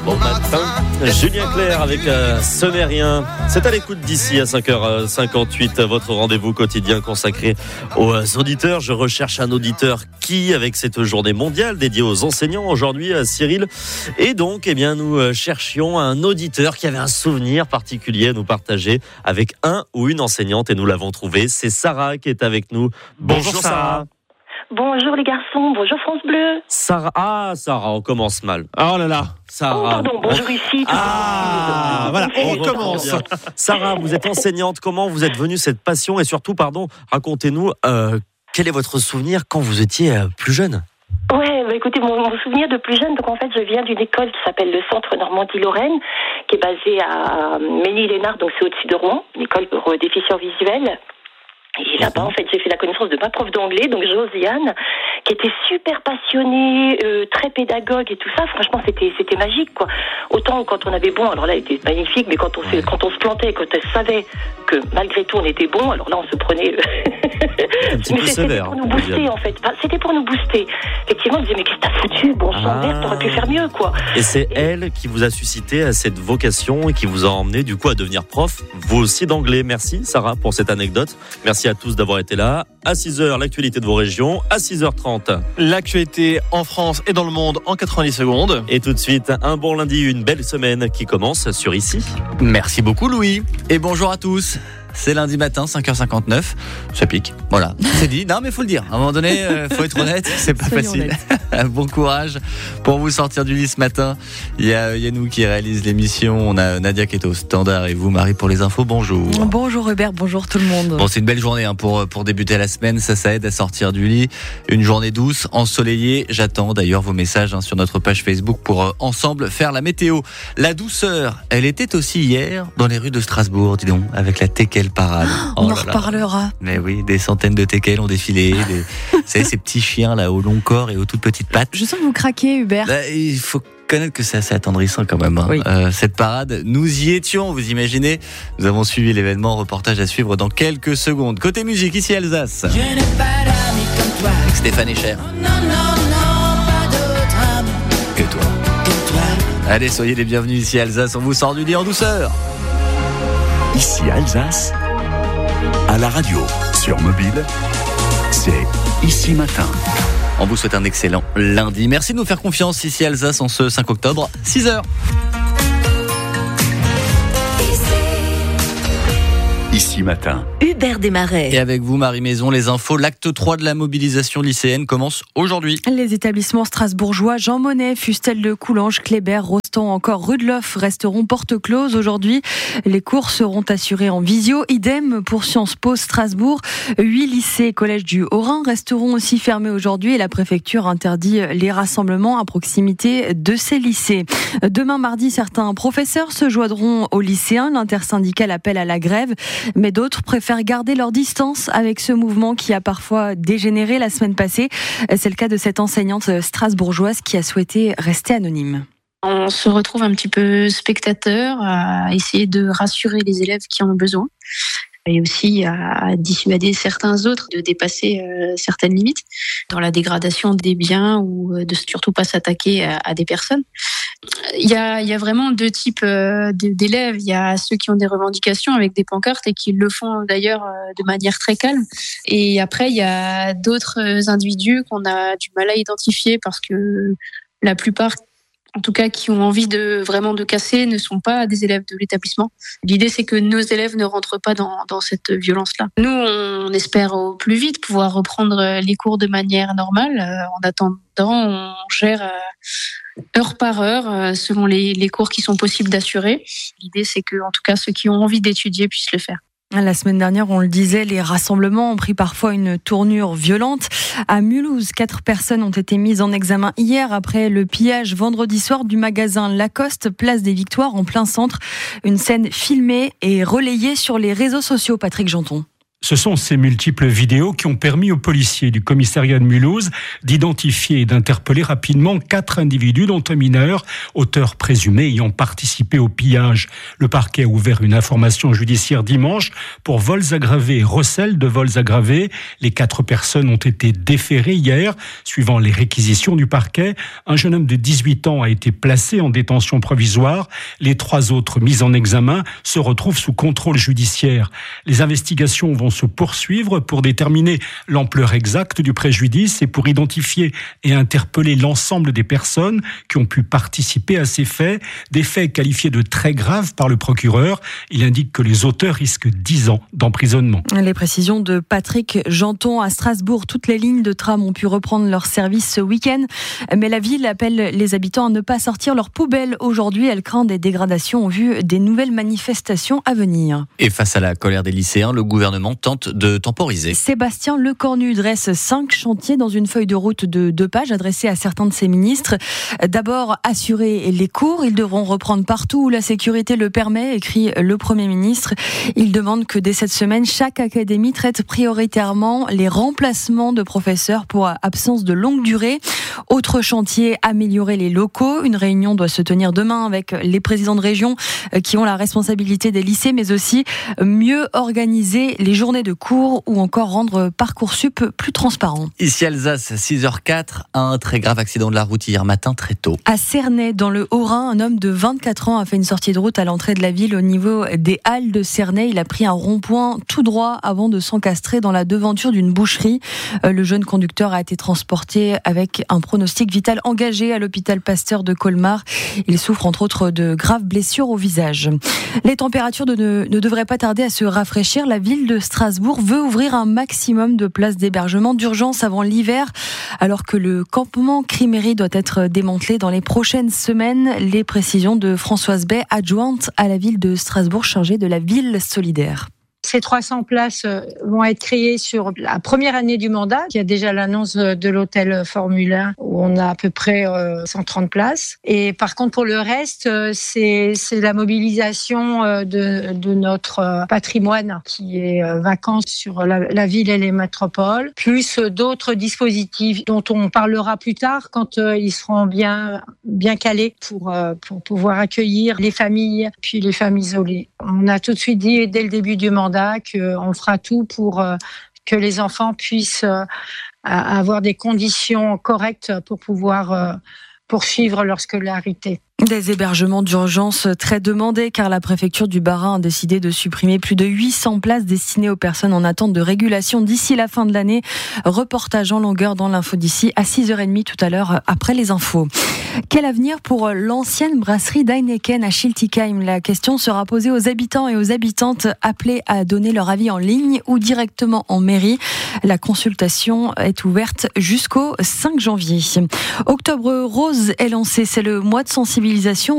Bon matin, Julien Clerc avec Somérien. C'est à l'écoute d'ici à 5h58, votre rendez-vous quotidien consacré aux auditeurs. Je recherche un auditeur qui, avec cette journée mondiale dédiée aux enseignants aujourd'hui, Cyril. Et donc, nous cherchions un auditeur qui avait un souvenir particulier à nous partager avec un ou une enseignante et nous l'avons trouvé. C'est Sarah qui est avec nous. Bonjour Sarah. Bonjour les garçons, bonjour France Bleu. Sarah, on commence mal. Oh là là, Sarah. Oh pardon, bonjour ici. Voilà, on commence. Sarah, vous êtes enseignante, comment vous êtes venue cette passion et surtout, racontez-nous, quel est votre souvenir quand vous étiez plus jeune ? Ouais, écoutez, mon souvenir de plus jeune, donc en fait je viens d'une école qui s'appelle le Centre Normandie-Lorraine, qui est basée à Ménil-Lénard, donc c'est au-dessus de Rouen, une école pour déficients visuels. Et là-bas, en fait, j'ai fait la connaissance de ma prof d'anglais, donc Josiane, qui était super passionnée, très pédagogue et tout ça. Franchement, c'était magique, quoi. Autant quand on avait bon, alors là, elle était magnifique, mais quand on se plantait, quand elle savait que malgré tout on était bon, alors là, on se prenait. Un petit peu sévère. C'était pour nous booster, en fait. Enfin, c'était pour nous booster. Effectivement, on disait mais qu'est-ce que t'as foutu, bon sang vert, t'aurais pu faire mieux, quoi. Et c'est elle qui vous a suscité à cette vocation et qui vous a emmené du coup à devenir prof, vous aussi d'anglais. Merci Sarah pour cette anecdote. Merci à tous d'avoir été là. À 6h, l'actualité de vos régions. À 6h30, l'actualité en France et dans le monde en 90 secondes. Et tout de suite, un bon lundi, une belle semaine qui commence sur Ici. Merci beaucoup Louis. Et bonjour à tous. C'est lundi matin, 5h59. Ça pique. Voilà. C'est dit. Non, mais faut le dire. À un moment donné, faut être honnête. C'est pas facile. Bon courage pour vous sortir du lit ce matin. Il y a Yannou qui réalise l'émission. On a Nadia qui est au standard et vous, Marie, pour les infos. Bonjour. Bonjour Hubert. Bonjour tout le monde. Bon, c'est une belle journée pour débuter la semaine. Ça aide à sortir du lit. Une journée douce, ensoleillée. J'attends d'ailleurs vos messages sur notre page Facebook pour ensemble faire la météo. La douceur, elle était aussi hier dans les rues de Strasbourg, dis donc, avec la teckel parade. On en reparlera. Mais oui, des centaines de teckels ont défilé. Vous savez, ces petits chiens là au long corps et aux toutes petites pattes. Je sens que vous craquez, Hubert. Là, il faut connaître que c'est assez attendrissant quand même. Oui. Cette parade, nous y étions, vous imaginez. Nous avons suivi l'événement, reportage à suivre dans quelques secondes. Côté musique, ici Alsace. Je n'ai pas d'amis comme toi. Avec Stéphane Echer. Non, pas d'autre ami Que toi. que toi. Allez, soyez les bienvenus ici Alsace. On vous sort du lit en douceur. Ici Alsace, à la radio, sur mobile, c'est Ici Matin. On vous souhaite un excellent lundi. Merci de nous faire confiance ici Alsace en ce 5 octobre, 6h. Ici Matin. Hubert Desmarais. Et avec vous, Marie Maison, les infos. L'acte 3 de la mobilisation lycéenne commence aujourd'hui. Les établissements strasbourgeois Jean Monnet, Fustel de Coulanges, Kléber, Rostand, encore Rudloff resteront porte close aujourd'hui. Les cours seront assurés en visio. Idem pour Sciences Po Strasbourg. 8 lycées et collèges du Haut-Rhin resteront aussi fermés aujourd'hui et la préfecture interdit les rassemblements à proximité de ces lycées. Demain mardi, certains professeurs se joindront aux lycéens. L'intersyndicale appelle à la grève, mais d'autres préfèrent garder leur distance avec ce mouvement qui a parfois dégénéré la semaine passée. C'est le cas de cette enseignante strasbourgeoise qui a souhaité rester anonyme. On se retrouve un petit peu spectateur à essayer de rassurer les élèves qui en ont besoin et aussi à dissuader certains autres de dépasser certaines limites dans la dégradation des biens ou de surtout pas s'attaquer à des personnes. Il y a vraiment deux types d'élèves. Il y a ceux qui ont des revendications avec des pancartes et qui le font d'ailleurs de manière très calme. Et après, il y a d'autres individus qu'on a du mal à identifier parce que la plupart, en tout cas, qui ont envie de casser, ne sont pas des élèves de l'établissement. L'idée, c'est que nos élèves ne rentrent pas dans cette violence-là. Nous, on espère au plus vite pouvoir reprendre les cours de manière normale. En attendant, on gère heure par heure selon les cours qui sont possibles d'assurer. L'idée, c'est que, en tout cas, ceux qui ont envie d'étudier puissent le faire. La semaine dernière, on le disait, les rassemblements ont pris parfois une tournure violente. À Mulhouse, 4 personnes ont été mises en examen hier après le pillage vendredi soir du magasin Lacoste, place des Victoires, en plein centre. Une scène filmée et relayée sur les réseaux sociaux, Patrick Janton. Ce sont ces multiples vidéos qui ont permis aux policiers du commissariat de Mulhouse d'identifier et d'interpeller rapidement 4 individus, dont un mineur, auteur présumé ayant participé au pillage. Le parquet a ouvert une information judiciaire dimanche pour vols aggravés et recel de vols aggravés. Les 4 personnes ont été déférées hier, suivant les réquisitions du parquet. Un jeune homme de 18 ans a été placé en détention provisoire. Les 3 autres mis en examen se retrouvent sous contrôle judiciaire. Les investigations vont se poursuivre pour déterminer l'ampleur exacte du préjudice et pour identifier et interpeller l'ensemble des personnes qui ont pu participer à ces faits, des faits qualifiés de très graves par le procureur. Il indique que les auteurs risquent 10 ans d'emprisonnement. Les précisions de Patrick Janton à Strasbourg. Toutes les lignes de tram ont pu reprendre leur service ce week-end, mais la ville appelle les habitants à ne pas sortir leurs poubelles aujourd'hui. Elle craint des dégradations au vu des nouvelles manifestations à venir. Et face à la colère des lycéens, le gouvernement tente de temporiser. Sébastien Lecornu dresse 5 chantiers dans une feuille de route de 2 pages adressée à certains de ses ministres. D'abord, assurer les cours. Ils devront reprendre partout où la sécurité le permet, écrit le Premier ministre. Il demande que dès cette semaine, chaque académie traite prioritairement les remplacements de professeurs pour absence de longue durée. Autre chantier, améliorer les locaux. Une réunion doit se tenir demain avec les présidents de région qui ont la responsabilité des lycées, mais aussi mieux organiser les journées de cours ou encore rendre Parcoursup plus transparent. Ici Alsace, 6h04, un très grave accident de la route hier matin très tôt. À Cernay, dans le Haut-Rhin, un homme de 24 ans a fait une sortie de route à l'entrée de la ville au niveau des Halles de Cernay. Il a pris un rond-point tout droit avant de s'encastrer dans la devanture d'une boucherie. Le jeune conducteur a été transporté avec un pronostic vital engagé à l'hôpital Pasteur de Colmar. Il souffre entre autres de graves blessures au visage. Les températures ne devraient pas tarder à se rafraîchir. La ville de Strasbourg veut ouvrir un maximum de places d'hébergement d'urgence avant l'hiver, alors que le campement Crimery doit être démantelé dans les prochaines semaines. Les précisions de Françoise Bay, adjointe à la ville de Strasbourg chargée de la ville solidaire. Ces 300 places vont être créées sur la première année du mandat. Il y a déjà l'annonce de l'hôtel Formule 1 où on a à peu près 130 places. Et par contre, pour le reste, c'est la mobilisation de notre patrimoine qui est vacant sur la ville et les métropoles, plus d'autres dispositifs dont on parlera plus tard quand ils seront bien calés pour pouvoir accueillir les familles, puis les femmes isolées. On a tout de suite dit dès le début du mandat qu'on fera tout pour que les enfants puissent avoir des conditions correctes pour pouvoir poursuivre leur scolarité. Des hébergements d'urgence très demandés car la préfecture du Bas-Rhin a décidé de supprimer plus de 800 places destinées aux personnes en attente de régulation d'ici la fin de l'année. Reportage en longueur dans l'info d'ici à 6h30 tout à l'heure après les infos. Quel avenir pour l'ancienne brasserie d'Heineken à Schiltigheim? La question sera posée aux habitants et aux habitantes appelés à donner leur avis en ligne ou directement en mairie. La consultation est ouverte jusqu'au 5 janvier. Octobre Rose est lancé, c'est le mois de sensibilisation